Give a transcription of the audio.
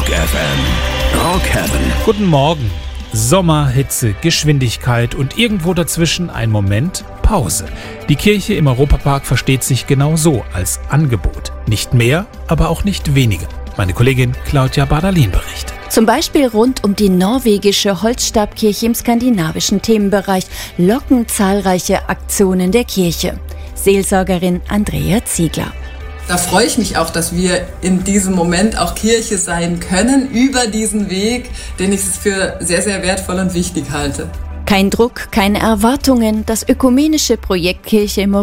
Rock FM. Rock Heaven. Guten Morgen. Sommer, Hitze, Geschwindigkeit und irgendwo dazwischen ein Moment Pause. Die Kirche im Europapark versteht sich genau so als Angebot. Nicht mehr, aber auch nicht weniger. Meine Kollegin Claudia Bardalin berichtet. Zum Beispiel rund um die norwegische Holzstabkirche im skandinavischen Themenbereich locken zahlreiche Aktionen der Kirche. Seelsorgerin Andrea Ziegler. Da freue ich mich auch, dass wir in diesem Moment auch Kirche sein können, über diesen Weg, den ich für sehr, sehr wertvoll und wichtig halte. Kein Druck, keine Erwartungen. Das ökumenische Projekt Kirche im